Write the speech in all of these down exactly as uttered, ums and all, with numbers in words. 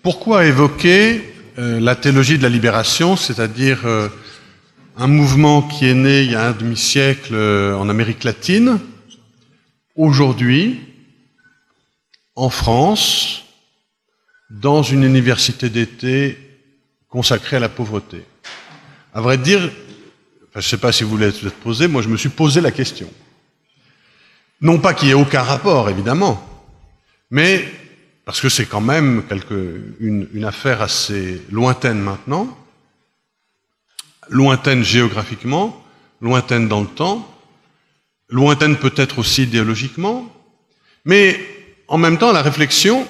pourquoi évoquer euh, la théologie de la libération, c'est-à-dire euh, un mouvement qui est né il y a un demi-siècle euh, en Amérique latine, aujourd'hui, en France, dans une université d'été consacrée à la pauvreté. À vrai dire, enfin, je ne sais pas si vous voulez vous êtes posé, moi je me suis posé la question. Non pas qu'il n'y ait aucun rapport, évidemment, mais parce que c'est quand même quelque, une, une affaire assez lointaine maintenant, lointaine géographiquement, lointaine dans le temps, lointaine peut-être aussi idéologiquement, mais en même temps, la réflexion,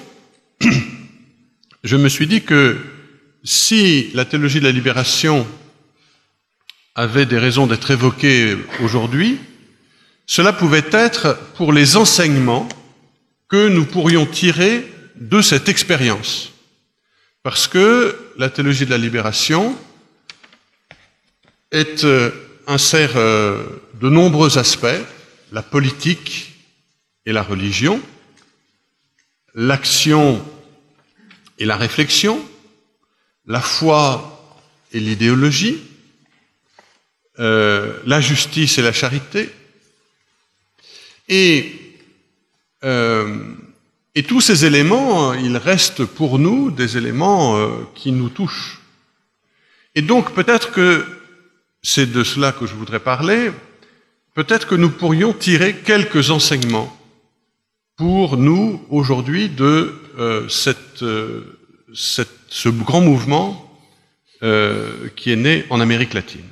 je me suis dit que si la théologie de la libération avait des raisons d'être évoquée aujourd'hui, cela pouvait être pour les enseignements que nous pourrions tirer de cette expérience. Parce que la théologie de la libération est, euh, insère euh, de nombreux aspects, la politique et la religion, l'action et la réflexion, la foi et l'idéologie, euh, la justice et la charité, et, euh, et tous ces éléments, ils restent pour nous des éléments euh, qui nous touchent. Et donc peut-être que c'est de cela que je voudrais parler, peut-être que nous pourrions tirer quelques enseignements pour nous, aujourd'hui, de euh, cette, euh, cette, ce grand mouvement euh, qui est né en Amérique latine.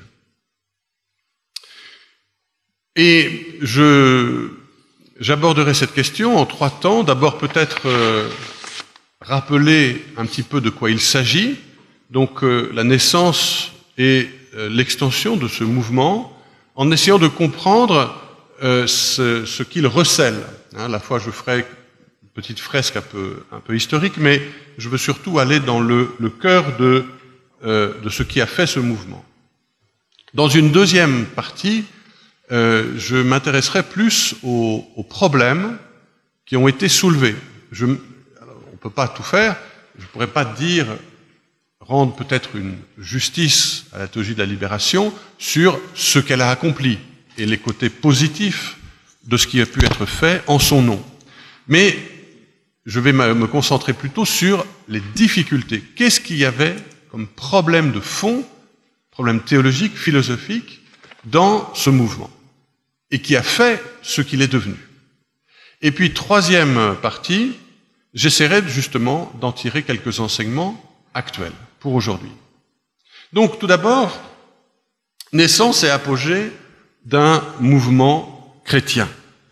Et je, j'aborderai cette question en trois temps. D'abord, peut-être euh, rappeler un petit peu de quoi il s'agit. Donc, euh, la naissance et euh, l'extension de ce mouvement, en essayant de comprendre euh, ce, ce qu'il recèle. Hein, à la fois, je ferai une petite fresque un peu, un peu historique, mais je veux surtout aller dans le, le cœur de, euh, de ce qui a fait ce mouvement. Dans une deuxième partie, euh, je m'intéresserai plus aux, aux problèmes qui ont été soulevés. Je, alors, on ne peut pas tout faire, je ne pourrais pas dire, rendre peut-être une justice à la théologie de la libération sur ce qu'elle a accompli et les côtés positifs de ce qui a pu être fait en son nom. Mais je vais me concentrer plutôt sur les difficultés. Qu'est-ce qu'il y avait comme problème de fond, problème théologique, philosophique, dans ce mouvement, et qui a fait ce qu'il est devenu. Et puis, troisième partie, j'essaierai justement d'en tirer quelques enseignements actuels pour aujourd'hui. Donc, tout d'abord, naissance et apogée d'un mouvement chrétien.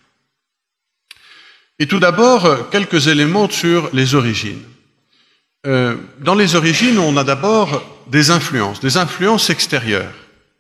Et tout d'abord, quelques éléments sur les origines. Euh, dans les origines, on a d'abord des influences, des influences extérieures.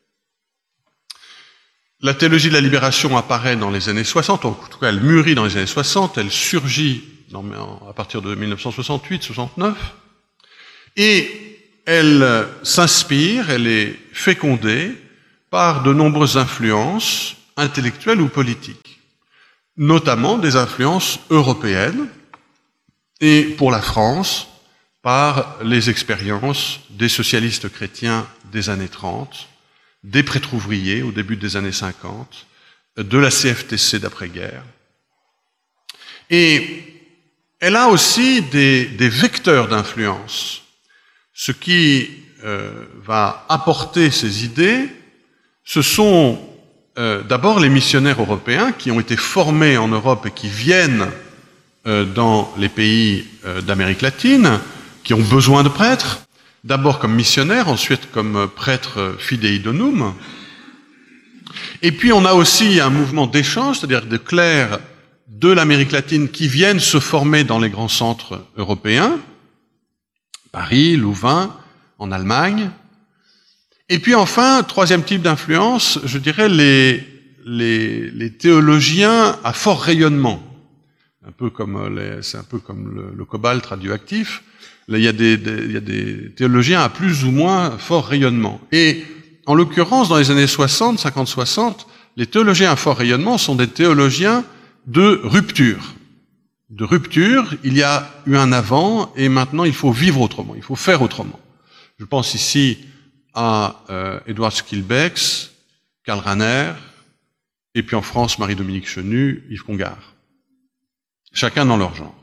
La théologie de la libération apparaît dans les années soixante, en tout cas elle mûrit dans les années soixante, elle surgit dans, à partir de mille neuf cent soixante-huit soixante-neuf, et elle s'inspire, elle est fécondée par de nombreuses influences intellectuelles ou politiques, notamment des influences européennes, et pour la France, par les expériences des socialistes chrétiens des années trente, des prêtres ouvriers au début des années cinquante, de la C F T C d'après-guerre. Et elle a aussi des, des vecteurs d'influence. Ce qui euh, va apporter ces idées, ce sont euh, d'abord les missionnaires européens qui ont été formés en Europe et qui viennent euh, dans les pays euh, d'Amérique latine, qui ont besoin de prêtres, d'abord comme missionnaires, ensuite comme prêtres fidei donum. Et puis on a aussi un mouvement d'échange, c'est-à-dire de clercs de l'Amérique latine qui viennent se former dans les grands centres européens, Paris, Louvain, en Allemagne. Et puis enfin, troisième type d'influence, je dirais les, les, les théologiens à fort rayonnement. Un peu comme les, c'est un peu comme le, le cobalt radioactif. Là, il y a des, des, il y a des théologiens à plus ou moins fort rayonnement. Et en l'occurrence, dans les années soixante, cinquante soixante, les théologiens à fort rayonnement sont des théologiens de rupture. de rupture, il y a eu un avant et maintenant il faut vivre autrement, il faut faire autrement. Je pense ici à euh, Édouard Schilbex, Karl Rahner, et puis en France, Marie-Dominique Chenu, Yves Congar. Chacun dans leur genre.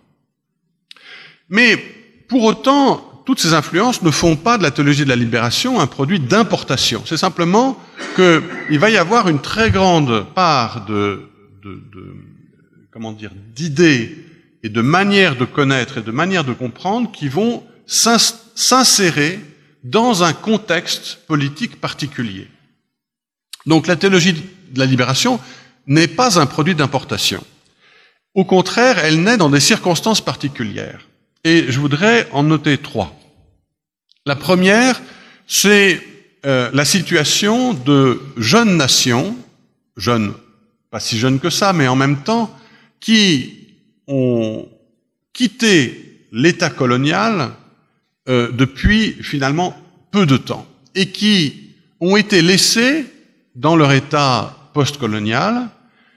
Mais pour autant, toutes ces influences ne font pas de la théologie de la libération un produit d'importation. C'est simplement qu'il va y avoir une très grande part de, de, de comment dire, d'idées et de manières de connaître et de manières de comprendre qui vont s'insérer dans un contexte politique particulier. Donc la théologie de la libération n'est pas un produit d'importation. Au contraire, elle naît dans des circonstances particulières. Et je voudrais en noter trois. La première, c'est euh, la situation de jeunes nations, jeunes, pas si jeunes que ça, mais en même temps, qui ont quitté l'État colonial euh, depuis finalement peu de temps et qui ont été laissés dans leur état postcolonial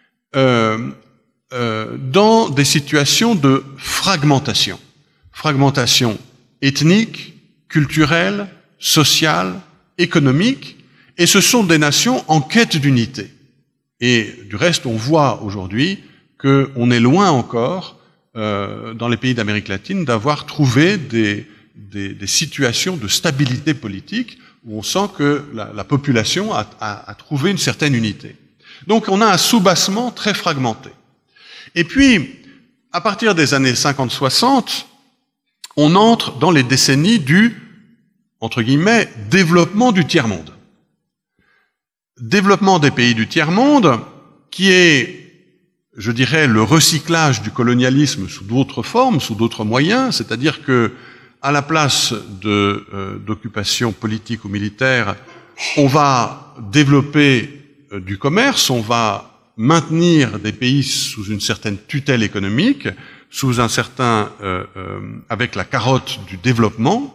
euh, euh, dans des situations de fragmentation. Fragmentation ethnique, culturelle, sociale, économique, et ce sont des nations en quête d'unité. Et du reste, on voit aujourd'hui qu'on est loin encore, euh, dans les pays d'Amérique latine, d'avoir trouvé des, des, des situations de stabilité politique où on sent que la, la population a, a, a trouvé une certaine unité. Donc on a un soubassement très fragmenté. Et puis, à partir des années cinquante soixante, on entre dans les décennies du, entre guillemets, développement du tiers-monde. Développement des pays du tiers-monde, qui est, je dirais, le recyclage du colonialisme sous d'autres formes, sous d'autres moyens, c'est-à-dire que, à la place de, euh, d'occupation politique ou militaire, on va développer euh, du commerce, on va maintenir des pays sous une certaine tutelle économique, sous un certain, euh, euh, avec la carotte du développement,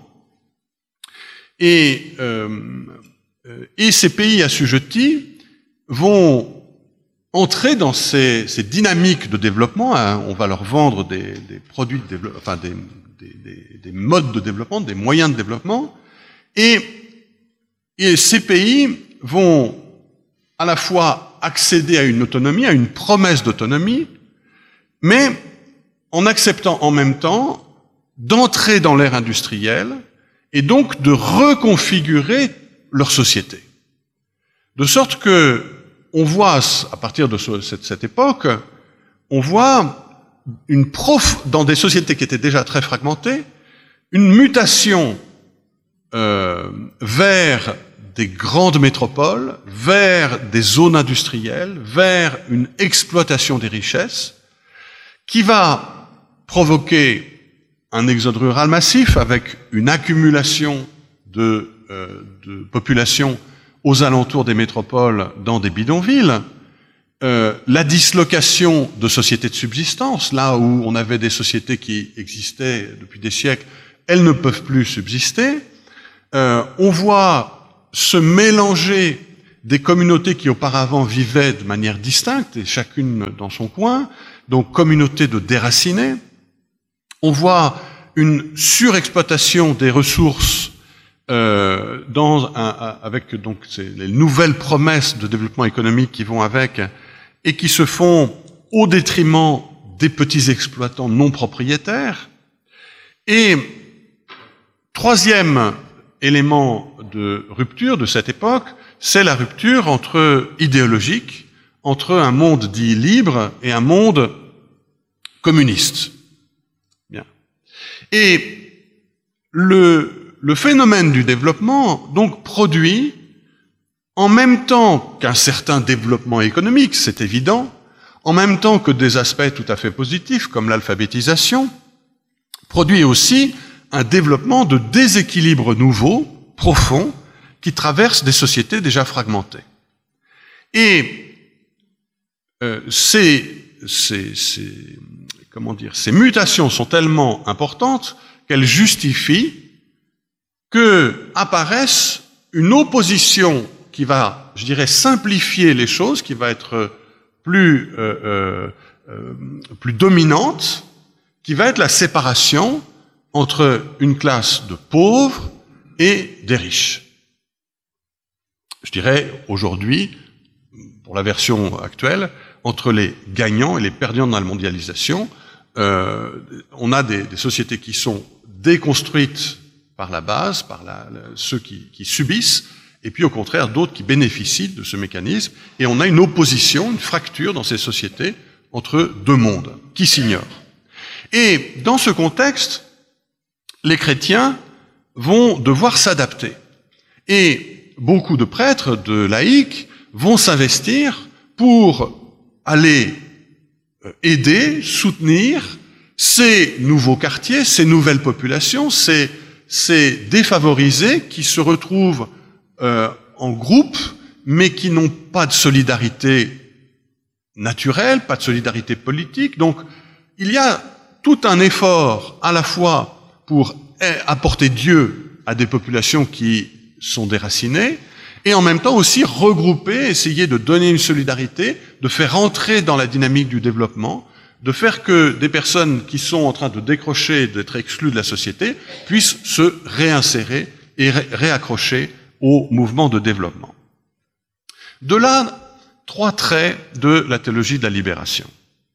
et, euh, et ces pays assujettis vont entrer dans ces, ces dynamiques de développement. Hein, on va leur vendre des, des produits de développement, enfin des, des, des, des modes de développement, des moyens de développement, et, et ces pays vont à la fois accéder à une autonomie, à une promesse d'autonomie, mais en acceptant en même temps d'entrer dans l'ère industrielle et donc de reconfigurer leur société. De sorte que on voit, à partir de ce, cette, cette époque, on voit une prof, dans des sociétés qui étaient déjà très fragmentées, une mutation euh, vers des grandes métropoles, vers des zones industrielles, vers une exploitation des richesses, qui va provoquer un exode rural massif avec une accumulation de, euh, de population aux alentours des métropoles dans des bidonvilles, euh, la dislocation de sociétés de subsistance, là où on avait des sociétés qui existaient depuis des siècles, elles ne peuvent plus subsister. Euh, on voit se mélanger des communautés qui auparavant vivaient de manière distincte, et chacune dans son coin, donc communautés de déracinés. On voit une surexploitation des ressources euh, dans un, avec donc les nouvelles promesses de développement économique qui vont avec et qui se font au détriment des petits exploitants non propriétaires. Et troisième élément de rupture de cette époque, c'est la rupture entre idéologique, entre un monde dit libre et un monde communiste. Bien. Et le, le phénomène du développement, donc, produit, en même temps qu'un certain développement économique, c'est évident, en même temps que des aspects tout à fait positifs, comme l'alphabétisation, produit aussi un développement de déséquilibres nouveaux, profonds, qui traversent des sociétés déjà fragmentées. Et euh, ces, ces, ces, comment dire, ces mutations sont tellement importantes qu'elles justifient que apparaisse une opposition qui va, je dirais, simplifier les choses, qui va être plus, euh, euh, euh, plus dominante qui va être la séparation entre une classe de pauvres et des riches. Je dirais aujourd'hui, pour la version actuelle, entre les gagnants et les perdants dans la mondialisation, euh, on a des, des sociétés qui sont déconstruites par la base, par la, la, ceux qui, qui subissent, et puis au contraire d'autres qui bénéficient de ce mécanisme, et on a une opposition, une fracture dans ces sociétés entre deux mondes qui s'ignorent. Et dans ce contexte, les chrétiens vont devoir s'adapter. Et beaucoup de prêtres, de laïcs, vont s'investir pour aller aider, soutenir ces nouveaux quartiers, ces nouvelles populations, ces, ces défavorisés qui se retrouvent euh, en groupe, mais qui n'ont pas de solidarité naturelle, pas de solidarité politique. Donc, il y a tout un effort à la fois pour apporter Dieu à des populations qui sont déracinées, et en même temps aussi regrouper, essayer de donner une solidarité, de faire entrer dans la dynamique du développement, de faire que des personnes qui sont en train de décrocher, d'être exclues de la société, puissent se réinsérer et ré- réaccrocher au mouvement de développement. De là, trois traits de la théologie de la libération.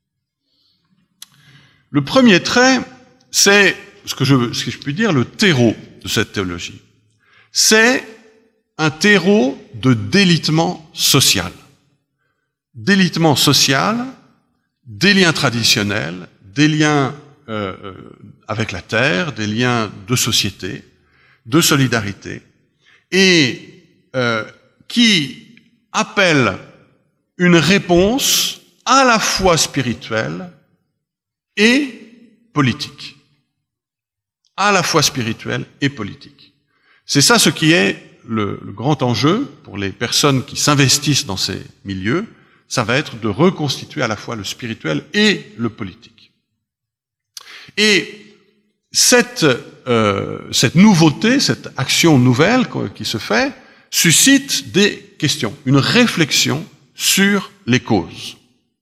Le premier trait, c'est ce que je, ce que je puis dire, le terreau de cette théologie. C'est un terreau de délitement social. Délitement social, des liens traditionnels, des liens euh, euh, avec la terre, des liens de société, de solidarité, et euh, qui appellent une réponse à la fois spirituelle et politique. À la fois spirituelle et politique. C'est ça ce qui est le, le grand enjeu pour les personnes qui s'investissent dans ces milieux, ça va être de reconstituer à la fois le spirituel et le politique. Et cette, euh, cette nouveauté, cette action nouvelle qui se fait, suscite des questions, une réflexion sur les causes.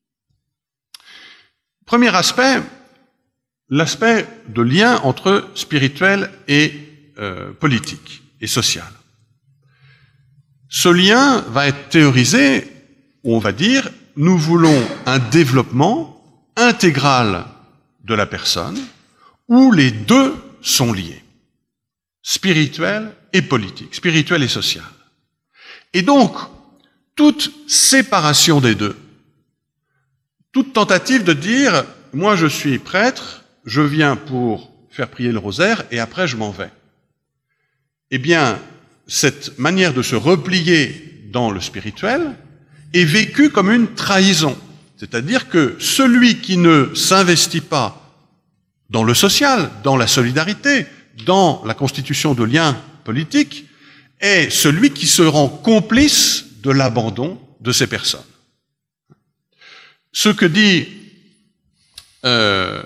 Premier aspect, l'aspect de lien entre spirituel et euh, politique et social. Ce lien va être théorisé, où on va dire, nous voulons un développement intégral de la personne, où les deux sont liés, spirituel et politique, spirituel et social. Et donc, toute séparation des deux, toute tentative de dire, moi je suis prêtre, je viens pour faire prier le rosaire et après je m'en vais. Eh bien, cette manière de se replier dans le spirituel est vécue comme une trahison. C'est-à-dire que celui qui ne s'investit pas dans le social, dans la solidarité, dans la constitution de liens politiques, est celui qui se rend complice de l'abandon de ces personnes. Ce que dit euh,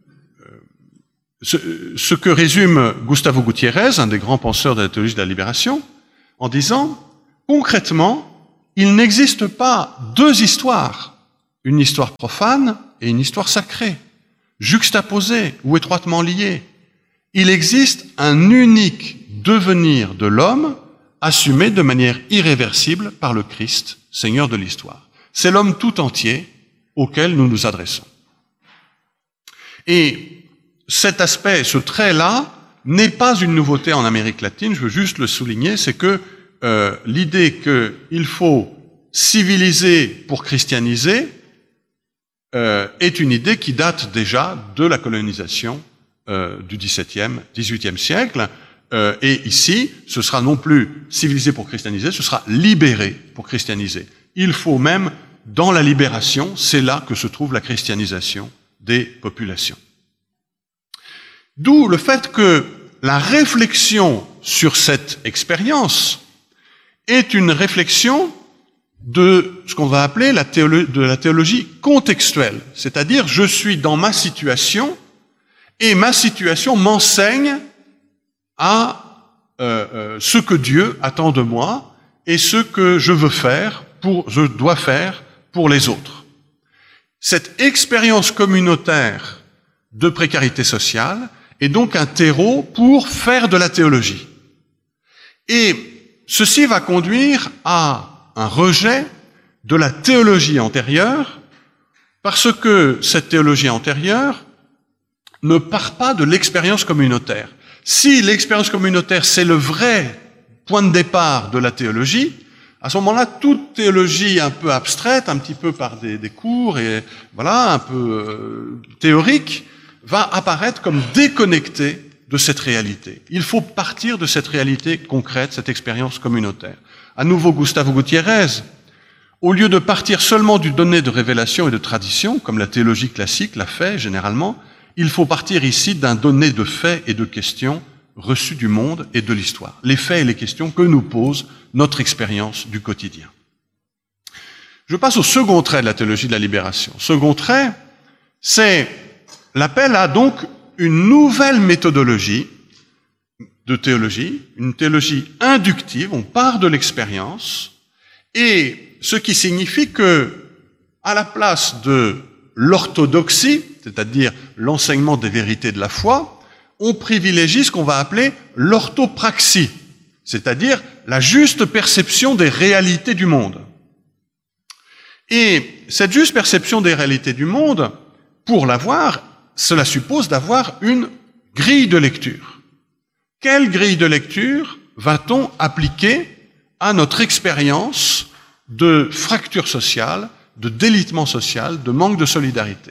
ce, ce que résume Gustavo Gutiérrez, un des grands penseurs de la théologie de la libération, en disant, concrètement, il n'existe pas deux histoires, une histoire profane et une histoire sacrée, juxtaposées ou étroitement liées. Il existe un unique devenir de l'homme assumé de manière irréversible par le Christ, Seigneur de l'histoire. C'est l'homme tout entier auquel nous nous adressons. Et cet aspect, ce trait-là, n'est pas une nouveauté en Amérique latine, je veux juste le souligner, c'est que euh, l'idée qu'il faut civiliser pour christianiser euh, est une idée qui date déjà de la colonisation euh, du dix-septième, dix-huitième siècle, euh, et ici, ce sera non plus civiliser pour christianiser, ce sera libérer pour christianiser. Il faut même, dans la libération, c'est là que se trouve la christianisation des populations. D'où le fait que la réflexion sur cette expérience est une réflexion de ce qu'on va appeler la théolo- de la théologie contextuelle. C'est-à-dire, je suis dans ma situation et ma situation m'enseigne à euh, euh, ce que Dieu attend de moi et ce que je veux faire, pour, je dois faire pour les autres. Cette expérience communautaire de précarité sociale, et donc un terreau pour faire de la théologie. Et ceci va conduire à un rejet de la théologie antérieure, parce que cette théologie antérieure ne part pas de l'expérience communautaire. Si l'expérience communautaire, c'est le vrai point de départ de la théologie, à ce moment-là, toute théologie un peu abstraite, un petit peu par des, des cours et voilà, un peu euh, théorique, va apparaître comme déconnectée de cette réalité. Il faut partir de cette réalité concrète, cette expérience communautaire. À nouveau, Gustavo Gutiérrez, au lieu de partir seulement du donné de révélation et de tradition, comme la théologie classique l'a fait généralement, il faut partir ici d'un donné de faits et de questions reçus du monde et de l'histoire. Les faits et les questions que nous pose notre expérience du quotidien. Je passe au second trait de la théologie de la libération. Second trait, c'est l'appel à donc une nouvelle méthodologie de théologie, une théologie inductive, on part de l'expérience, et ce qui signifie que, à la place de l'orthodoxie, c'est-à-dire l'enseignement des vérités de la foi, on privilégie ce qu'on va appeler l'orthopraxie, c'est-à-dire la juste perception des réalités du monde. Et cette juste perception des réalités du monde, pour l'avoir, cela suppose d'avoir une grille de lecture. Quelle grille de lecture va-t-on appliquer à notre expérience de fracture sociale, de délitement social, de manque de solidarité?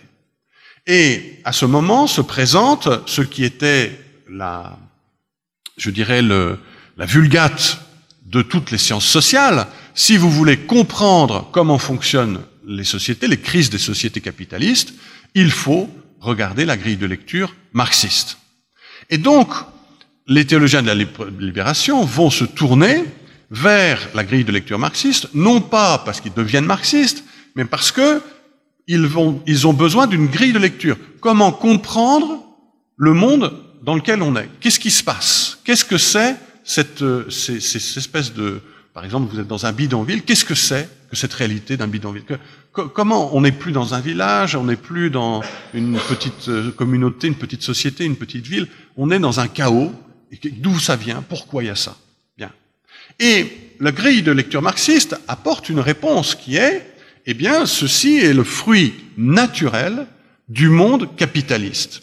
Et à ce moment se présente ce qui était la, je dirais, le, la vulgate de toutes les sciences sociales. Si vous voulez comprendre comment fonctionnent les sociétés, les crises des sociétés capitalistes, il faut regarder la grille de lecture marxiste. Et donc, les théologiens de la libération vont se tourner vers la grille de lecture marxiste, non pas parce qu'ils deviennent marxistes, mais parce que ils, vont, ils ont besoin d'une grille de lecture. Comment comprendre le monde dans lequel on est? Qu'est-ce qui se passe? Qu'est-ce que c'est cette, ces, ces espèces de... Par exemple, vous êtes dans un bidonville, qu'est-ce que c'est que cette réalité d'un bidonville? que, que, Comment on n'est plus dans un village, on n'est plus dans une petite communauté, une petite société, une petite ville, on est dans un chaos. D'où ça vient? Pourquoi il y a ça? Bien. Et la grille de lecture marxiste apporte une réponse qui est, eh bien, ceci est le fruit naturel du monde capitaliste.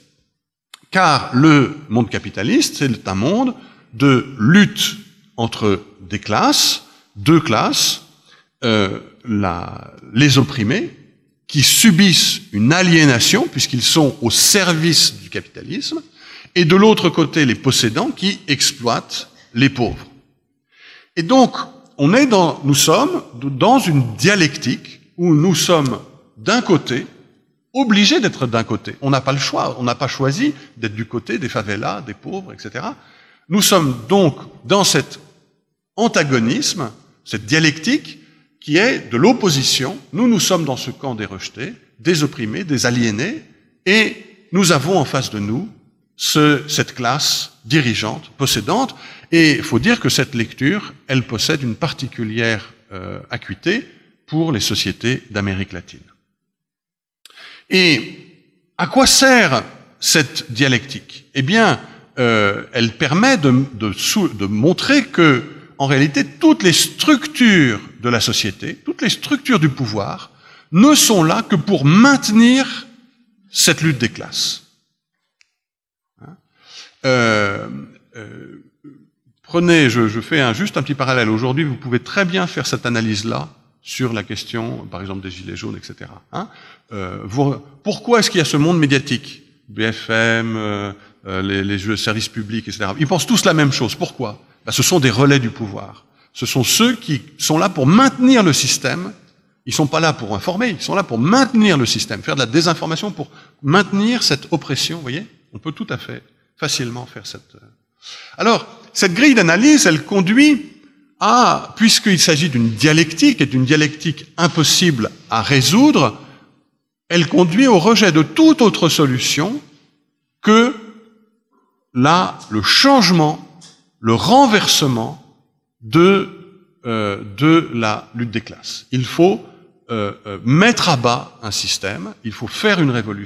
Car le monde capitaliste, c'est un monde de lutte entre des classes, deux classes, euh, la, les opprimés, qui subissent une aliénation, puisqu'ils sont au service du capitalisme, et de l'autre côté, les possédants qui exploitent les pauvres. Et donc, on est dans, nous sommes dans une dialectique où nous sommes d'un côté, obligés d'être d'un côté. On n'a pas le choix, on n'a pas choisi d'être du côté des favelas, des pauvres, et cetera. Nous sommes donc dans cet antagonisme, cette dialectique qui est de l'opposition. Nous, nous sommes dans ce camp des rejetés, des opprimés, des aliénés, et nous avons en face de nous ce, cette classe dirigeante, possédante, et il faut dire que cette lecture, elle possède une particulière euh, acuité pour les sociétés d'Amérique latine. Et à quoi sert cette dialectique? Eh bien, euh, elle permet de, de, de montrer que, en réalité, toutes les structures de la société, toutes les structures du pouvoir, ne sont là que pour maintenir cette lutte des classes. Hein euh, euh, prenez, je, je fais un, juste un petit parallèle. Aujourd'hui, vous pouvez très bien faire cette analyse-là sur la question, par exemple, des gilets jaunes, et cetera. Hein euh, vous, pourquoi est-ce qu'il y a ce monde médiatique? B F M, euh, les, les jeux de services publics, et cetera. Ils pensent tous la même chose. Pourquoi? Ben, ce sont des relais du pouvoir. Ce sont ceux qui sont là pour maintenir le système. Ils ne sont pas là pour informer, ils sont là pour maintenir le système, faire de la désinformation pour maintenir cette oppression. Vous voyez? On peut tout à fait facilement faire cette... Alors, cette grille d'analyse, elle conduit à, puisqu'il s'agit d'une dialectique, et d'une dialectique impossible à résoudre, elle conduit au rejet de toute autre solution que là, le changement, le renversement de, euh, de la lutte des classes. Il faut euh, euh, mettre à bas un système, il faut faire une révolution,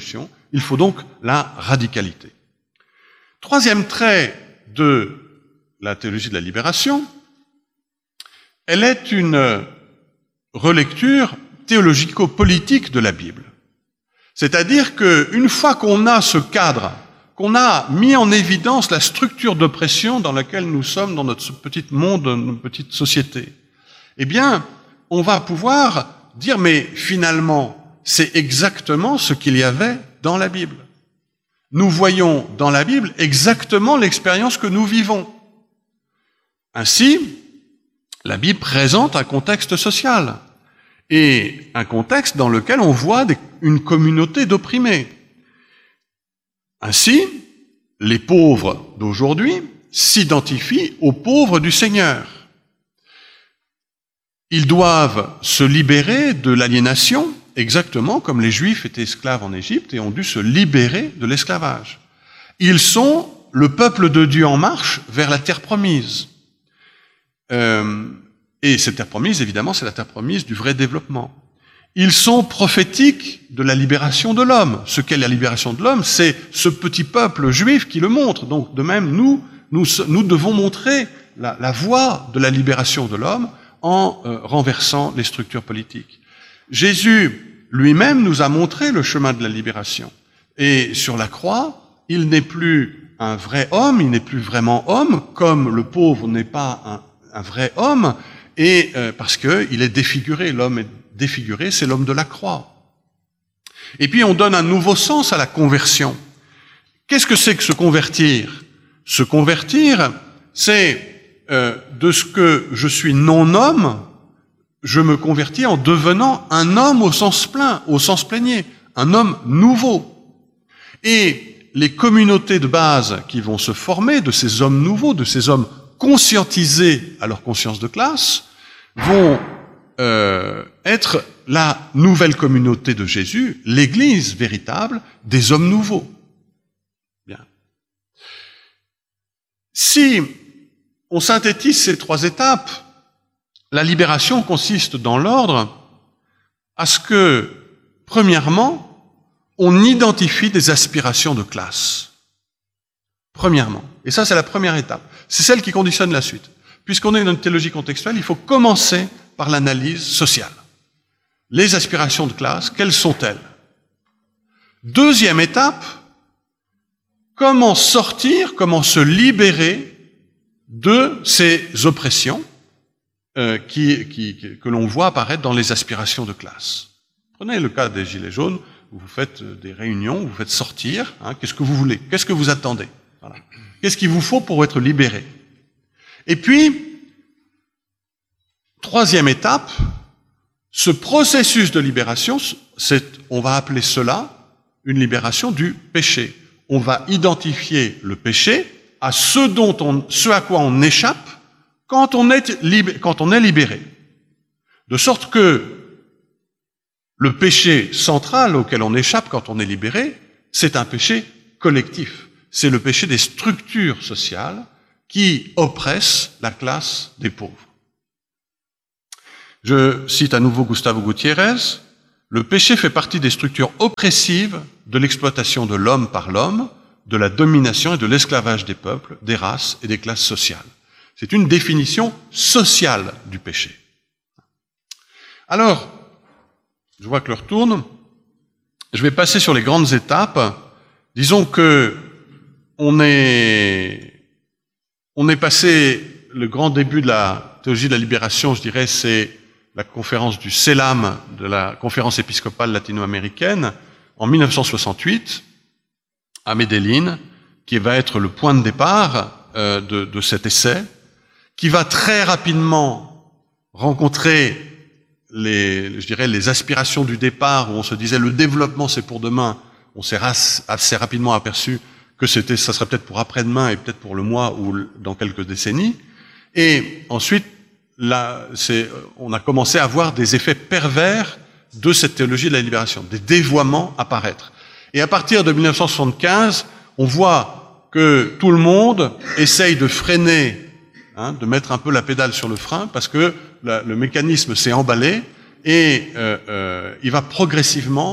Il faut donc la radicalité. Troisième trait de la théologie de la libération, elle est une relecture théologico-politique de la Bible. C'est-à-dire qu'une fois qu'on a ce cadre, qu'on a mis en évidence la structure d'oppression dans laquelle nous sommes dans notre petit monde, notre petite société, eh bien, on va pouvoir dire, mais finalement, c'est exactement ce qu'il y avait dans la Bible. Nous voyons dans la Bible exactement l'expérience que nous vivons. Ainsi, la Bible présente un contexte social et un contexte dans lequel on voit des, une communauté d'opprimés. Ainsi, les pauvres d'aujourd'hui s'identifient aux pauvres du Seigneur. Ils doivent se libérer de l'aliénation, exactement comme les Juifs étaient esclaves en Égypte et ont dû se libérer de l'esclavage. Ils sont le peuple de Dieu en marche vers la terre promise. Euh, et cette terre promise, évidemment, c'est la terre promise du vrai développement. Ils sont prophétiques de la libération de l'homme. Ce qu'est la libération de l'homme, c'est ce petit peuple juif qui le montre. Donc, de même, nous, nous, nous devons montrer la, la voie de la libération de l'homme en euh, renversant les structures politiques. Jésus lui-même nous a montré le chemin de la libération. Et sur la croix, il n'est plus un vrai homme, il n'est plus vraiment homme, comme le pauvre n'est pas un, un vrai homme, et euh, parce qu'il est défiguré. L'homme est défiguré, c'est l'homme de la croix. Et puis on donne un nouveau sens à la conversion. Qu'est-ce que c'est que se convertir? Se convertir, c'est euh, de ce que je suis non-homme, je me convertis en devenant un homme au sens plein, au sens plénier, un homme nouveau. Et les communautés de base qui vont se former de ces hommes nouveaux, de ces hommes conscientisés à leur conscience de classe, vont euh, être la nouvelle communauté de Jésus, l'Église véritable des hommes nouveaux. Bien. Si on synthétise ces trois étapes, la libération consiste dans l'ordre à ce que, premièrement, on identifie des aspirations de classe. Premièrement. Et ça, c'est la première étape. C'est celle qui conditionne la suite. Puisqu'on est dans une théologie contextuelle, il faut commencer par l'analyse sociale. Les aspirations de classe, quelles sont-elles? Deuxième étape, comment sortir, comment se libérer de ces oppressions euh, qui, qui, que l'on voit apparaître dans les aspirations de classe. Prenez le cas des Gilets jaunes, où vous faites des réunions, vous faites sortir, hein, qu'est-ce que vous voulez? Qu'est-ce que vous attendez? Voilà. Qu'est-ce qu'il vous faut pour être libéré? Et puis, troisième étape, ce processus de libération, c'est, on va appeler cela une libération du péché. On va identifier le péché à ce dont on, ce à quoi on échappe quand on est libéré, quand on est libéré. De sorte que le péché central auquel on échappe quand on est libéré, c'est un péché collectif. C'est le péché des structures sociales qui oppressent la classe des pauvres. Je cite à nouveau Gustavo Gutiérrez, « Le péché fait partie des structures oppressives de l'exploitation de l'homme par l'homme, de la domination et de l'esclavage des peuples, des races et des classes sociales. » C'est une définition sociale du péché. Alors, je vois que l'heure tourne, je vais passer sur les grandes étapes. Disons que on est, on est passé, le grand début de la théologie de la libération, je dirais, c'est la conférence du CELAM, de la conférence épiscopale latino-américaine, en mille neuf cent soixante-huit, à Medellín, qui va être le point de départ euh, de, de cet essai, qui va très rapidement rencontrer les, je dirais, les aspirations du départ, où on se disait le développement c'est pour demain. On s'est assez rapidement aperçu que c'était, ça serait peut-être pour après-demain et peut-être pour le mois ou dans quelques décennies. Et ensuite, là, c'est, on a commencé à voir des effets pervers de cette théologie de la libération, des dévoiements apparaître. Et à partir de mille neuf cent soixante-quinze, on voit que tout le monde essaye de freiner, hein, de mettre un peu la pédale sur le frein, parce que la, le mécanisme s'est emballé et euh, euh, il va progressivement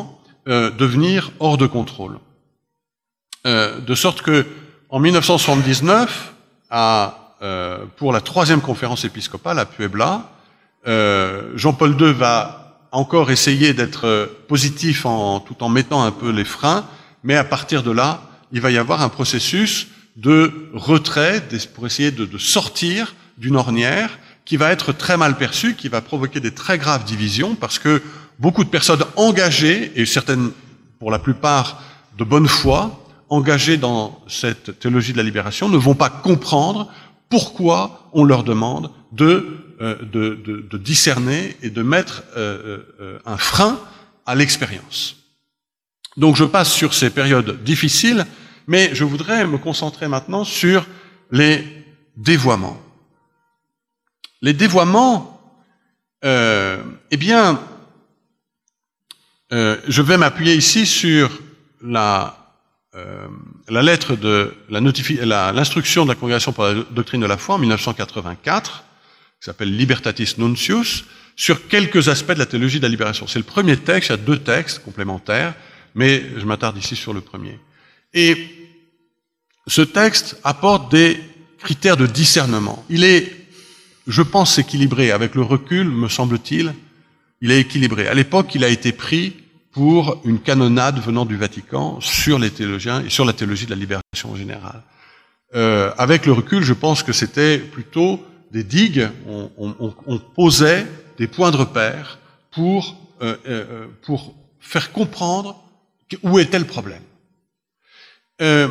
euh, devenir hors de contrôle. Euh, de sorte que, en mille neuf cent soixante-dix-neuf, à, euh, pour la troisième conférence épiscopale à Puebla, euh, Jean-Paul deux va encore essayer d'être positif en, tout en mettant un peu les freins, mais à partir de là, il va y avoir un processus de retrait pour essayer de, de sortir d'une ornière qui va être très mal perçue, qui va provoquer des très graves divisions, parce que beaucoup de personnes engagées, et certaines, pour la plupart, de bonne foi, engagées dans cette théologie de la libération, ne vont pas comprendre pourquoi on leur demande de, euh, de, de, de discerner et de mettre euh, euh, un frein à l'expérience. Donc je passe sur ces périodes difficiles, mais je voudrais me concentrer maintenant sur les dévoiements. Les dévoiements, euh, eh bien, euh, je vais m'appuyer ici sur la, euh, la lettre de la notifi- la, l'instruction de la Congrégation pour la doctrine de la foi en mille neuf cent quatre-vingt-quatre, qui s'appelle Libertatis Nuncius, sur quelques aspects de la théologie de la libération. C'est le premier texte, il y a deux textes complémentaires, mais je m'attarde ici sur le premier. Et ce texte apporte des critères de discernement. Il est, je pense, équilibré. Avec le recul, me semble-t-il, il est équilibré. À l'époque, il a été pris pour une canonnade venant du Vatican sur les théologiens et sur la théologie de la libération en général. Euh, avec le recul, je pense que c'était plutôt des digues. On, on, on posait des points de repère pour, euh, euh, pour faire comprendre où était le problème. Euh,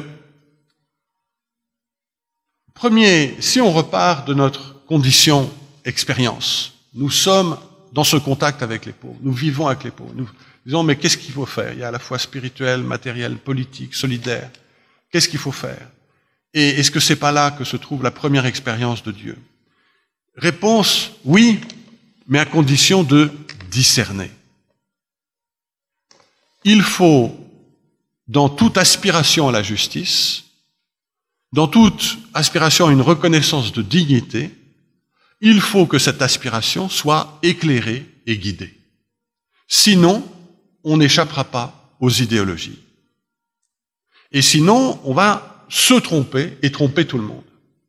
premier, si on repart de notre condition expérience, nous sommes dans ce contact avec les pauvres, nous vivons avec les pauvres, nous disons mais qu'est-ce qu'il faut faire? Il y a à la fois spirituel, matériel, politique, solidaire. Qu'est-ce qu'il faut faire? Et est-ce que c'est pas là que se trouve la première expérience de Dieu? Réponse, oui, mais à condition de discerner. Il faut, dans toute aspiration à la justice, dans toute aspiration à une reconnaissance de dignité, il faut que cette aspiration soit éclairée et guidée. Sinon, on n'échappera pas aux idéologies. Et sinon, on va se tromper et tromper tout le monde.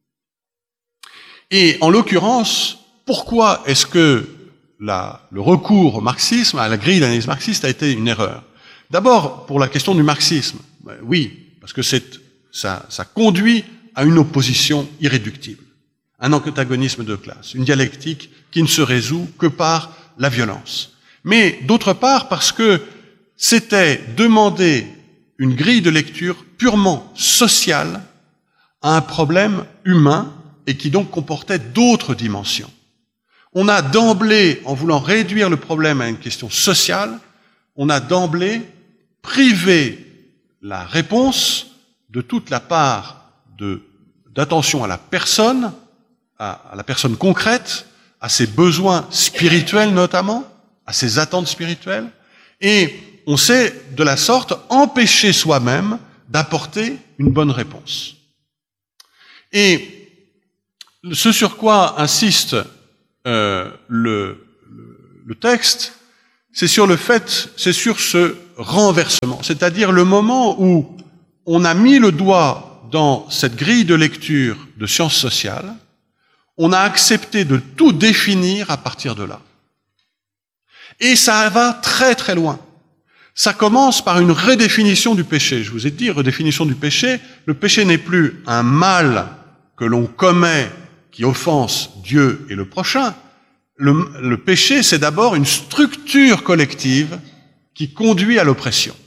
Et en l'occurrence, pourquoi est-ce que la, le recours au marxisme, à la grille d'analyse marxiste, a été une erreur? D'abord, pour la question du marxisme, ben oui, parce que c'est, ça, ça conduit à une opposition irréductible, un antagonisme de classe, une dialectique qui ne se résout que par la violence. Mais d'autre part, parce que c'était demander une grille de lecture purement sociale à un problème humain et qui donc comportait d'autres dimensions. On a d'emblée, en voulant réduire le problème à une question sociale, on a d'emblée privé la réponse de toute la part de, d'attention à la personne, à, à la personne concrète, à ses besoins spirituels notamment, à ses attentes spirituelles, et on s'est de la sorte empêché soi-même d'apporter une bonne réponse. Et ce sur quoi insiste euh, le, le, le texte, c'est sur le fait, c'est sur ce renversement, c'est-à-dire le moment où on a mis le doigt dans cette grille de lecture de sciences sociales, on a accepté de tout définir à partir de là. Et ça va très très loin. Ça commence par une redéfinition du péché. Je vous ai dit, redéfinition du péché, le péché n'est plus un mal que l'on commet qui offense Dieu et le prochain. Le, le péché, c'est d'abord une structure collective qui conduit à l'oppression.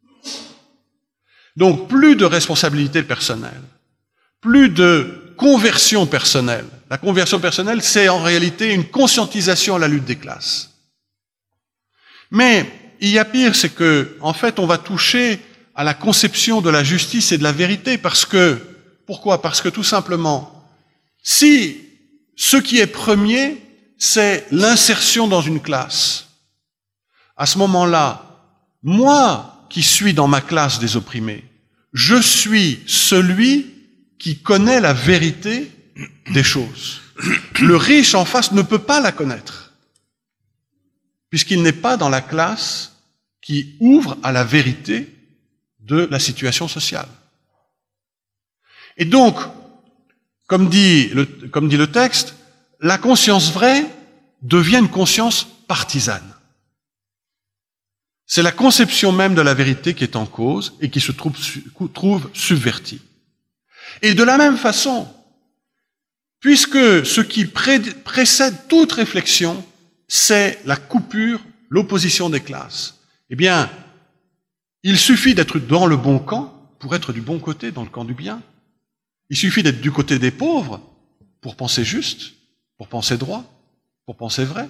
Donc, plus de responsabilité personnelle, plus de conversion personnelle. La conversion personnelle, c'est en réalité une conscientisation à la lutte des classes. Mais il y a pire, c'est que, en fait, on va toucher à la conception de la justice et de la vérité, parce que, pourquoi? Parce que tout simplement, si ce qui est premier, c'est l'insertion dans une classe, à ce moment-là, moi qui suis dans ma classe des opprimés, je suis celui qui connaît la vérité des choses. Le riche en face ne peut pas la connaître, puisqu'il n'est pas dans la classe qui ouvre à la vérité de la situation sociale. Et donc, comme dit le, comme dit le texte, la conscience vraie devient une conscience partisane. C'est la conception même de la vérité qui est en cause et qui se trouve, trouve subvertie. Et de la même façon, puisque ce qui précède toute réflexion, c'est la coupure, l'opposition des classes, eh bien, il suffit d'être dans le bon camp pour être du bon côté, dans le camp du bien. Il suffit d'être du côté des pauvres pour penser juste, pour penser droit, pour penser vrai.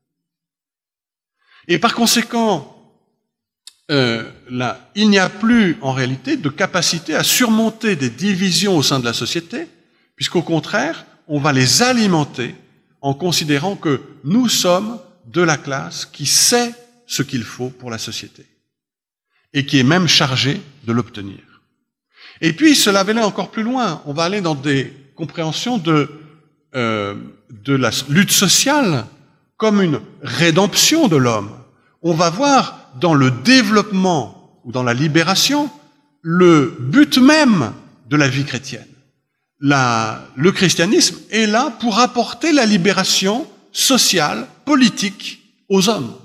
Et par conséquent, euh, là, il n'y a plus en réalité de capacité à surmonter des divisions au sein de la société, puisqu'au contraire, on va les alimenter en considérant que nous sommes de la classe qui sait ce qu'il faut pour la société et qui est même chargée de l'obtenir. Et puis, cela va aller encore plus loin. On va aller dans des compréhensions de, euh, de la lutte sociale comme une rédemption de l'homme. On va voir dans le développement ou dans la libération le but même de la vie chrétienne. La, le christianisme est là pour apporter la libération sociale, politique aux hommes.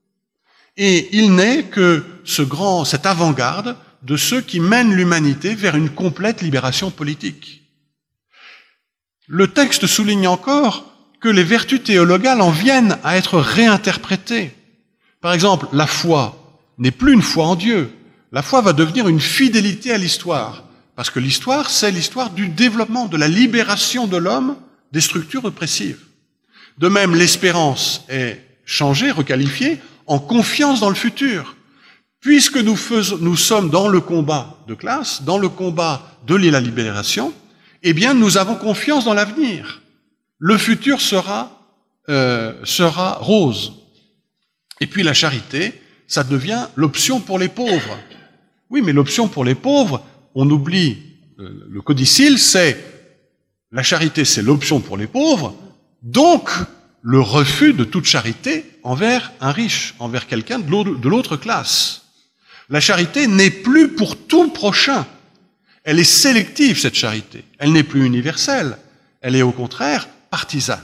Et il n'est que ce grand, cette avant-garde de ceux qui mènent l'humanité vers une complète libération politique. Le texte souligne encore que les vertus théologales en viennent à être réinterprétées. Par exemple, la foi n'est plus une foi en Dieu. La foi va devenir une fidélité à l'histoire. Parce que l'histoire, c'est l'histoire du développement, de la libération de l'homme des structures oppressives. De même, l'espérance est changée, requalifiée, en confiance dans le futur. Puisque nous, faisons, nous sommes dans le combat de classe, dans le combat de la libération, eh bien, nous avons confiance dans l'avenir. Le futur sera, euh, sera rose. Et puis la charité, ça devient l'option pour les pauvres. Oui, mais l'option pour les pauvres, on oublie, euh, le codicille, c'est la charité, c'est l'option pour les pauvres, donc le refus de toute charité envers un riche, envers quelqu'un de l'autre classe. La charité n'est plus pour tout prochain. Elle est sélective, cette charité. Elle n'est plus universelle. Elle est au contraire partisane.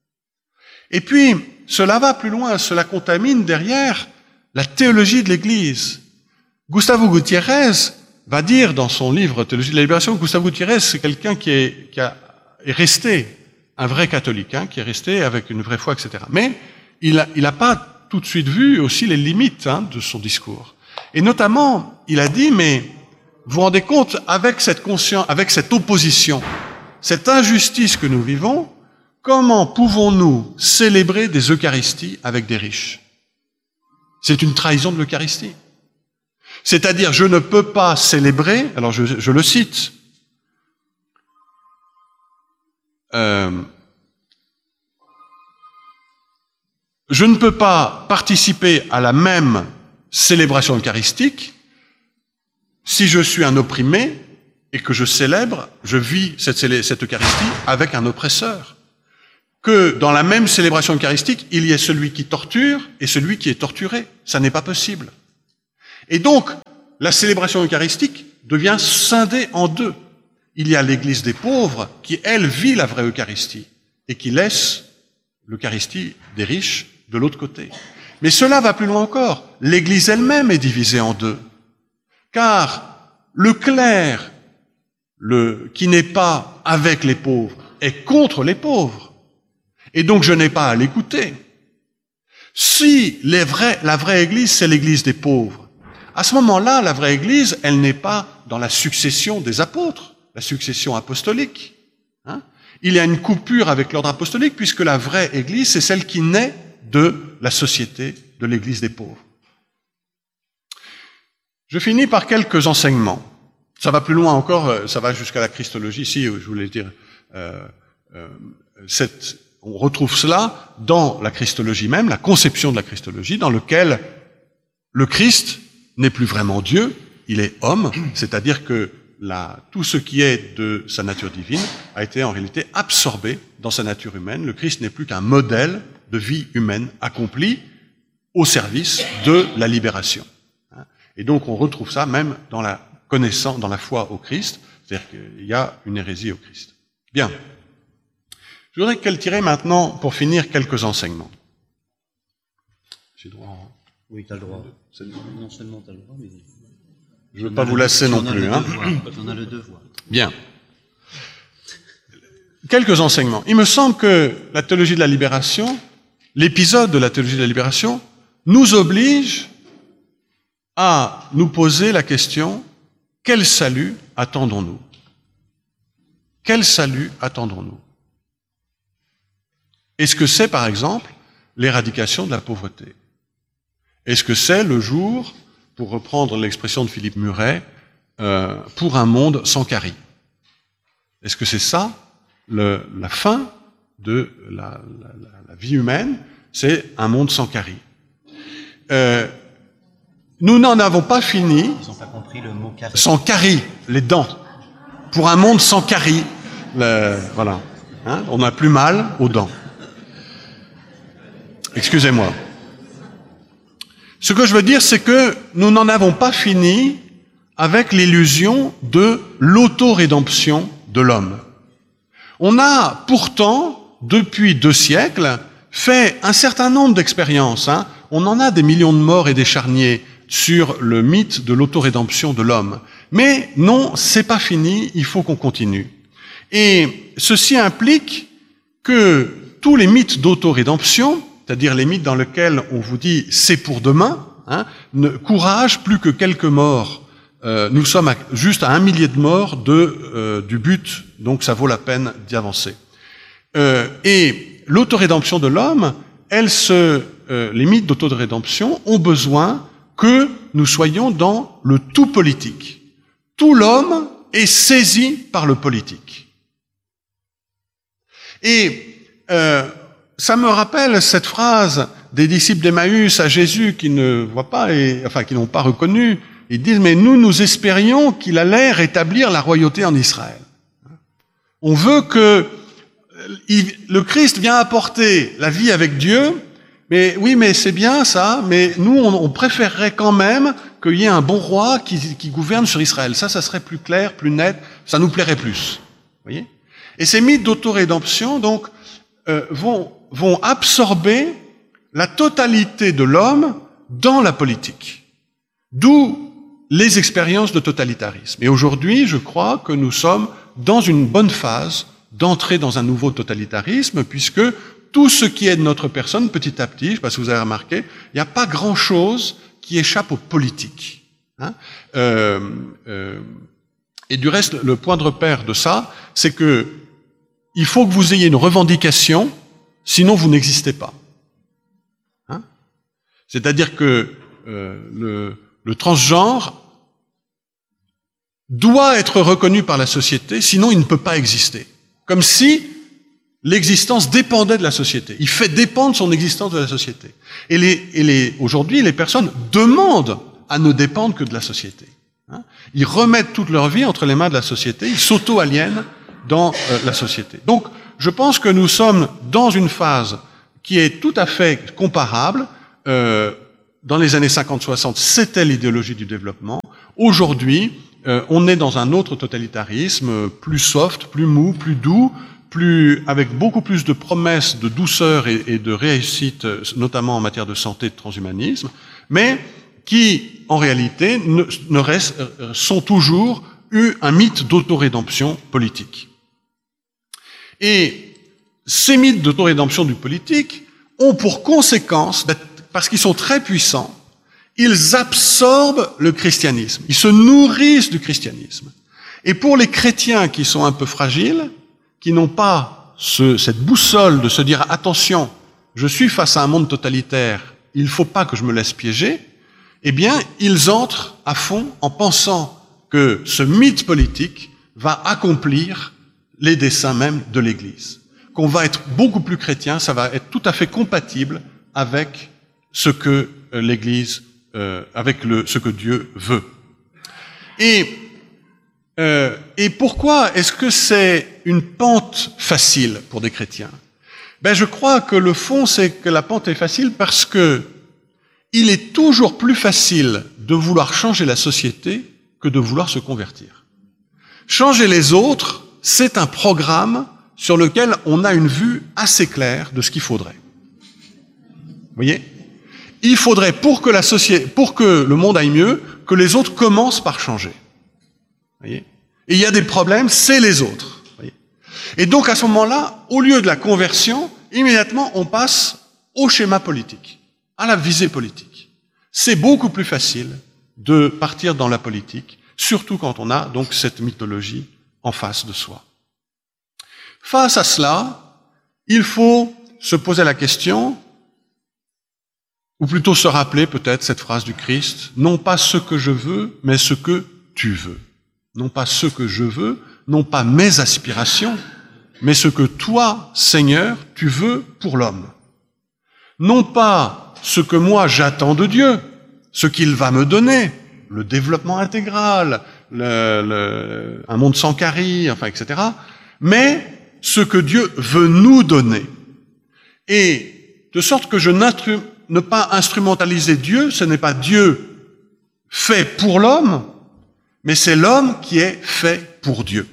Et puis, cela va plus loin, cela contamine derrière la théologie de l'Église. Gustavo Gutiérrez va dire dans son livre Théologie de la libération, Gustavo Gutiérrez, c'est quelqu'un qui est, qui a, est resté un vrai catholique, hein, qui est resté avec une vraie foi, et cetera. Mais il n'a il a pas tout de suite vu aussi les limites hein, de son discours. Et notamment, il a dit, mais vous vous rendez compte, avec cette conscience, avec cette opposition, cette injustice que nous vivons, comment pouvons-nous célébrer des Eucharisties avec des riches? C'est une trahison de l'Eucharistie. C'est-à-dire, je ne peux pas célébrer, alors je, je le cite, euh, je ne peux pas participer à la même célébration eucharistique si je suis un opprimé et que je célèbre, je vis cette, cette Eucharistie avec un oppresseur. Que dans la même célébration eucharistique, il y ait celui qui torture et celui qui est torturé. Ça n'est pas possible. Et donc, la célébration eucharistique devient scindée en deux. Il y a l'Église des pauvres qui, elle, vit la vraie Eucharistie et qui laisse l'Eucharistie des riches de l'autre côté. Mais cela va plus loin encore. L'Église elle-même est divisée en deux. Car le clerc, le, qui n'est pas avec les pauvres, est contre les pauvres. Et donc je n'ai pas à l'écouter. Si les vrais, la vraie Église, c'est l'Église des pauvres, à ce moment-là, la vraie Église, elle n'est pas dans la succession des apôtres, la succession apostolique. Hein? Il y a une coupure avec l'ordre apostolique, puisque la vraie Église, c'est celle qui naît de la société de l'Église des pauvres. Je finis par quelques enseignements. Ça va plus loin encore, ça va jusqu'à la Christologie. Ici, je voulais dire, euh, euh, cette, on retrouve cela dans la Christologie même, la conception de la Christologie, dans lequel le Christ n'est plus vraiment Dieu, il est homme, c'est-à-dire que la, tout ce qui est de sa nature divine a été en réalité absorbé dans sa nature humaine. Le Christ n'est plus qu'un modèle de vie humaine accomplie au service de la libération. Et donc on retrouve ça même dans la connaissance, dans la foi au Christ, c'est-à-dire qu'il y a une hérésie au Christ. Bien. Je voudrais qu'elle tirait maintenant, pour finir, quelques enseignements. J'ai droit en... Oui, tu as le droit. Non seulement tu as le droit, mais... Je ne veux pas vous lasser non plus. Hein. On a le devoir. Bien. Quelques enseignements. Il me semble que la théologie de la libération, l'épisode de la théologie de la libération, nous oblige à nous poser la question, quel salut attendons-nous? Quel salut attendons-nous? Est-ce que c'est, par exemple, l'éradication de la pauvreté? Est-ce que c'est le jour, pour reprendre l'expression de Philippe Muret, euh, pour un monde sans carie? Est-ce que c'est ça, le, la fin de la, la, la vie humaine? C'est un monde sans carie. Euh, nous n'en avons pas fini. Ils n'ont pas compris le mot carie. Sans carie, les dents. Pour un monde sans carie. Le, voilà. Hein, on n'a plus mal aux dents. Excusez-moi. Ce que je veux dire, c'est que nous n'en avons pas fini avec l'illusion de l'auto-rédemption de l'homme. On a pourtant, depuis deux siècles, fait un certain nombre d'expériences. Hein. On en a des millions de morts et des charniers sur le mythe de l'auto-rédemption de l'homme. Mais non, c'est pas fini, il faut qu'on continue. Et ceci implique que tous les mythes d'auto-rédemption, c'est-à-dire les mythes dans lesquels on vous dit « c'est pour demain hein, », ne courage plus que quelques morts. Euh, nous sommes à, juste à un millier de morts de, euh, du but, donc ça vaut la peine d'y avancer. Euh, et l'autorédemption de l'homme, elle se, euh, les mythes d'autorédemption ont besoin que nous soyons dans le tout politique. Tout l'homme est saisi par le politique. Et euh, ça me rappelle cette phrase des disciples d'Emmaüs à Jésus qui ne voient pas, et, enfin qui n'ont pas reconnu. Ils disent, mais nous, nous espérions qu'il allait rétablir la royauté en Israël. On veut que il, le Christ vient apporter la vie avec Dieu, mais oui, mais c'est bien ça, mais nous, on, on préférerait quand même qu'il y ait un bon roi qui, qui gouverne sur Israël. Ça, ça serait plus clair, plus net, ça nous plairait plus. Vous voyez ? Et ces mythes d'autorédemption, donc, euh, vont, vont absorber la totalité de l'homme dans la politique. D'où les expériences de totalitarisme. Et aujourd'hui, je crois que nous sommes dans une bonne phase d'entrer dans un nouveau totalitarisme, puisque tout ce qui est de notre personne, petit à petit, je ne sais pas si vous avez remarqué, il n'y a pas grand-chose qui échappe aux politiques. Hein euh, euh, et du reste, le point de repère de ça, c'est que il faut que vous ayez une revendication, sinon vous n'existez pas. Hein C'est-à-dire que euh, le Le transgenre doit être reconnu par la société, sinon il ne peut pas exister. Comme si l'existence dépendait de la société. Il fait dépendre son existence de la société. Et, les, et les, aujourd'hui, les personnes demandent à ne dépendre que de la société. Hein ils remettent toute leur vie entre les mains de la société, ils s'auto-aliènent dans euh, la société. Donc, je pense que nous sommes dans une phase qui est tout à fait comparable. Euh, Dans les années cinquante soixante, c'était l'idéologie du développement. Aujourd'hui, euh, on est dans un autre totalitarisme, plus soft, plus mou, plus doux, plus, avec beaucoup plus de promesses de douceur et, et de réussite, notamment en matière de santé et de transhumanisme, mais qui, en réalité, ne, ne restent, sont toujours eu un mythe d'autorédemption politique. Et ces mythes d'autorédemption du politique ont pour conséquence d'être parce qu'ils sont très puissants, ils absorbent le christianisme, ils se nourrissent du christianisme. Et pour les chrétiens qui sont un peu fragiles, qui n'ont pas ce, cette boussole de se dire « attention, je suis face à un monde totalitaire, il ne faut pas que je me laisse piéger », eh bien, ils entrent à fond en pensant que ce mythe politique va accomplir les desseins même de l'Église. Qu'on va être beaucoup plus chrétien, ça va être tout à fait compatible avec ce que l'Église, euh, avec le, ce que Dieu veut. Et, euh, et pourquoi est-ce que c'est une pente facile pour des chrétiens? Ben, je crois que le fond, c'est que la pente est facile parce que il est toujours plus facile de vouloir changer la société que de vouloir se convertir. Changer les autres, c'est un programme sur lequel on a une vue assez claire de ce qu'il faudrait. Vous voyez ? Il faudrait, pour que la société, pour que le monde aille mieux, que les autres commencent par changer. Vous voyez ? Et il y a des problèmes, c'est les autres. Vous voyez ? Et donc, à ce moment-là, au lieu de la conversion, immédiatement, on passe au schéma politique, à la visée politique. C'est beaucoup plus facile de partir dans la politique, surtout quand on a donc cette mythologie en face de soi. Face à cela, il faut se poser la question, ou plutôt se rappeler peut-être cette phrase du Christ, non pas ce que je veux, mais ce que tu veux. Non pas ce que je veux, non pas mes aspirations, mais ce que toi, Seigneur, tu veux pour l'homme. Non pas ce que moi j'attends de Dieu, ce qu'il va me donner, le développement intégral, le, le, un monde sans carie, enfin, et cetera, mais ce que Dieu veut nous donner. Et de sorte que je n'instru- ne pas instrumentaliser Dieu, ce n'est pas Dieu fait pour l'homme, mais c'est l'homme qui est fait pour Dieu.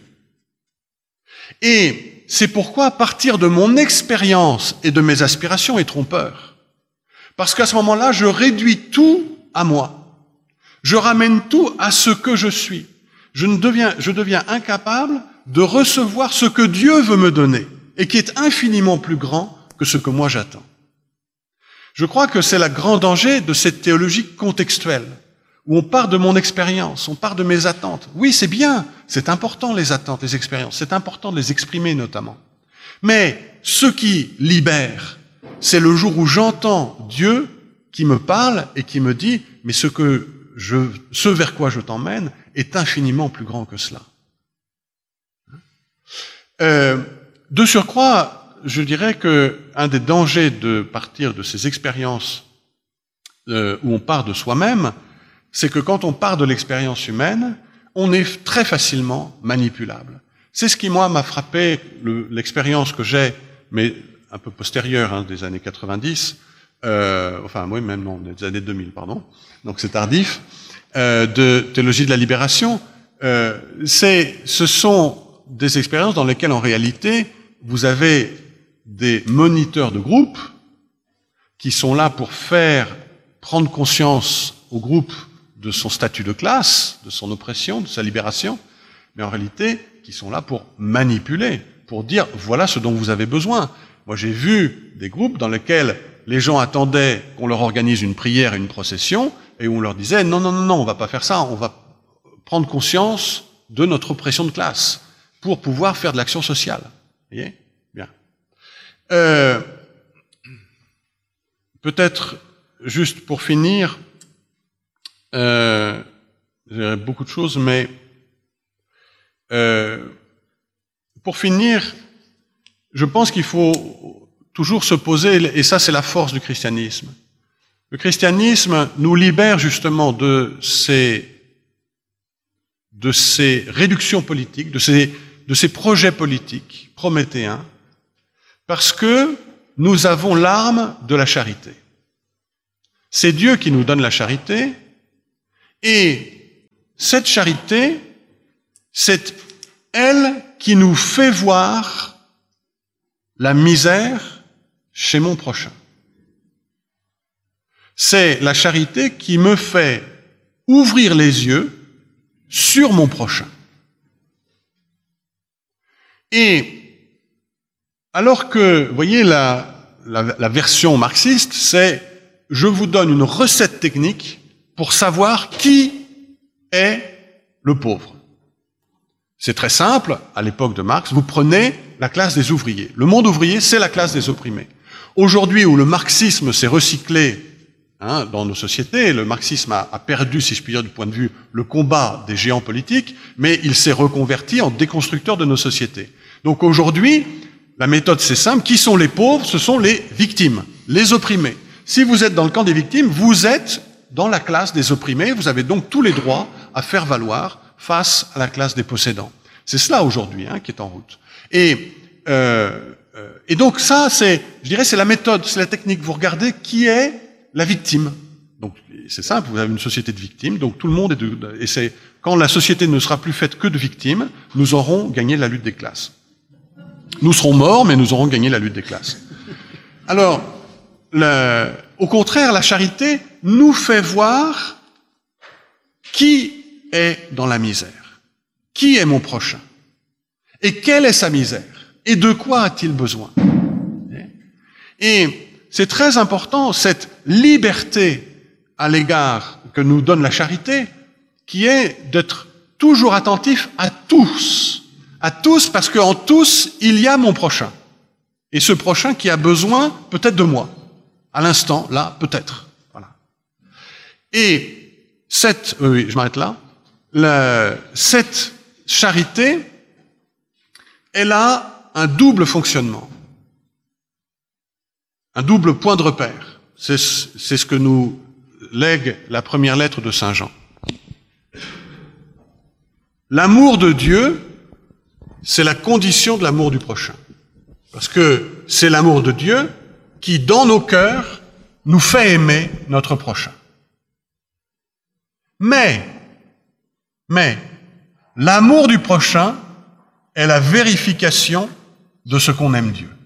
Et c'est pourquoi partir de mon expérience et de mes aspirations est trompeur. Parce qu'à ce moment-là, je réduis tout à moi. Je ramène tout à ce que je suis. Je, ne deviens, je deviens incapable de recevoir ce que Dieu veut me donner et qui est infiniment plus grand que ce que moi j'attends. Je crois que c'est le grand danger de cette théologie contextuelle, où on part de mon expérience, on part de mes attentes. Oui, c'est bien, c'est important les attentes, les expériences, c'est important de les exprimer notamment. Mais ce qui libère, c'est le jour où j'entends Dieu qui me parle et qui me dit « mais ce que je, ce vers quoi je t'emmène est infiniment plus grand que cela ». Euh, de surcroît, je dirais que un des dangers de partir de ces expériences euh, où on part de soi-même, c'est que quand on part de l'expérience humaine, on est très facilement manipulable. C'est ce qui, moi, m'a frappé, le, l'expérience que j'ai, mais un peu postérieure, hein, des années quatre-vingt-dix, euh, enfin, oui, même non, des années deux mille, pardon, donc c'est tardif, euh, de théologie de la libération, euh, c'est, ce sont des expériences dans lesquelles, en réalité, vous avez des moniteurs de groupe qui sont là pour faire prendre conscience au groupe de son statut de classe, de son oppression, de sa libération, mais en réalité, qui sont là pour manipuler, pour dire voilà ce dont vous avez besoin. Moi, j'ai vu des groupes dans lesquels les gens attendaient qu'on leur organise une prière et une procession, et où on leur disait non, non, non, non, on va pas faire ça, on va prendre conscience de notre oppression de classe pour pouvoir faire de l'action sociale. Vous voyez ? Bien. Euh, peut-être, juste pour finir, euh, j'ai beaucoup de choses, mais euh, pour finir, je pense qu'il faut toujours se poser, et ça c'est la force du christianisme. Le christianisme nous libère justement de ces, de ces réductions politiques, de ces, de ces projets politiques prométhéens, parce que nous avons l'arme de la charité. C'est Dieu qui nous donne la charité, et cette charité, c'est elle qui nous fait voir la misère chez mon prochain. C'est la charité qui me fait ouvrir les yeux sur mon prochain. Et alors que, vous voyez, la, la, la version marxiste, c'est « je vous donne une recette technique pour savoir qui est le pauvre ». C'est très simple, à l'époque de Marx, vous prenez la classe des ouvriers. Le monde ouvrier, c'est la classe des opprimés. Aujourd'hui, où le marxisme s'est recyclé hein, dans nos sociétés, le marxisme a, a perdu, si je puis dire, du point de vue, le combat des géants politiques, mais il s'est reconverti en déconstructeur de nos sociétés. Donc aujourd'hui, la méthode, c'est simple. Qui sont les pauvres? Ce sont les victimes, les opprimés. Si vous êtes dans le camp des victimes, vous êtes dans la classe des opprimés. Vous avez donc tous les droits à faire valoir face à la classe des possédants. C'est cela aujourd'hui hein, qui est en route. Et, euh, euh, et donc ça, c'est, je dirais, c'est la méthode, c'est la technique. Vous regardez qui est la victime. Donc c'est simple, vous avez une société de victimes, donc tout le monde est de, et c'est quand la société ne sera plus faite que de victimes, nous aurons gagné la lutte des classes. Nous serons morts, mais nous aurons gagné la lutte des classes. Alors, le, au contraire, la charité nous fait voir qui est dans la misère, qui est mon prochain, et quelle est sa misère, et de quoi a-t-il besoin. Et c'est très important, cette liberté à l'égard que nous donne la charité, qui est d'être toujours attentif à tous, à tous, parce qu'en tous, il y a mon prochain. Et ce prochain qui a besoin peut-être de moi. À l'instant, là, peut-être. Voilà. Et cette, euh, oui, je m'arrête là, la, cette charité, elle a un double fonctionnement, un double point de repère. C'est, c'est ce que nous lègue la première lettre de Saint Jean. L'amour de Dieu, c'est la condition de l'amour du prochain. Parce que c'est l'amour de Dieu qui, dans nos cœurs, nous fait aimer notre prochain. Mais, mais, l'amour du prochain est la vérification de ce qu'on aime Dieu.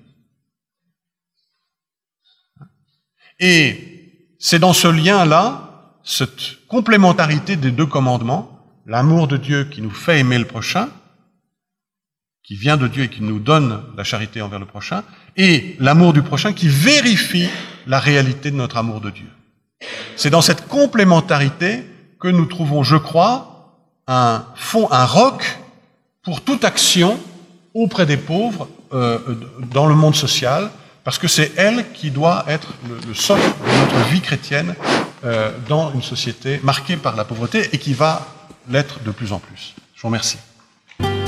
Et c'est dans ce lien-là, cette complémentarité des deux commandements, l'amour de Dieu qui nous fait aimer le prochain, qui vient de Dieu et qui nous donne la charité envers le prochain, et l'amour du prochain qui vérifie la réalité de notre amour de Dieu. C'est dans cette complémentarité que nous trouvons, je crois, un fond, un roc pour toute action auprès des pauvres euh, dans le monde social, parce que c'est elle qui doit être le, le socle de notre vie chrétienne euh, dans une société marquée par la pauvreté et qui va l'être de plus en plus. Je vous remercie.